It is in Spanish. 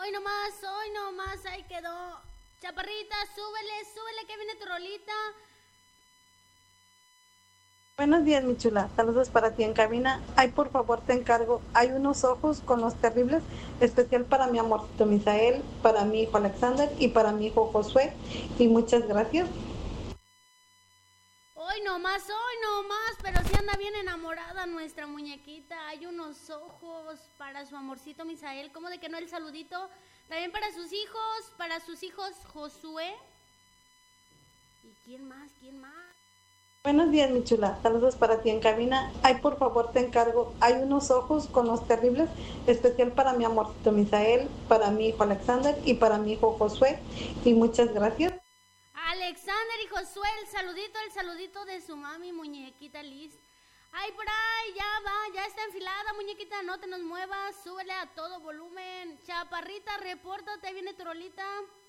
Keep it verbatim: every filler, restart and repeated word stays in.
Hoy nomás, hoy nomás, ahí quedó. Chaparrita, súbele, súbele que viene tu rolita. Buenos días, mi chula. Saludos para ti en cabina. Ay, por favor, te encargo. Hay unos ojos con los terribles, especial para mi amorcito Misael, para mi hijo Alexander y para mi hijo Josué. Y muchas gracias. Hoy nomás, hoy nomás, pero si anda bien enamorada nuestra muñequita. Hay unos ojos para su amorcito Misael. ¿Cómo de que no el saludito? También para sus hijos, para sus hijos Josué. ¿Y quién más? ¿Quién más? Buenos días, mi chula. Saludos para ti en cabina. Ay, por favor, te encargo. Hay unos ojos con los terribles, especial para mi amorcito Misael, para mi hijo Alexander y para mi hijo Josué. Y muchas gracias. Alexander y Josué, el saludito, el saludito de su mami, muñequita Liz. Ay, por ahí, ya va, ya está enfilada, muñequita, no te nos muevas, súbele a todo volumen. Chaparrita, repórtate, viene tu rolita.